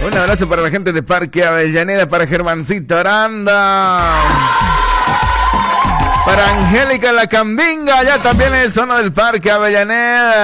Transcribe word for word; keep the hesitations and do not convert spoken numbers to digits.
Un abrazo para la gente de Parque Avellaneda, para Germancito Aranda, para Angélica La Cambinga, allá también en zona del Parque Avellaneda.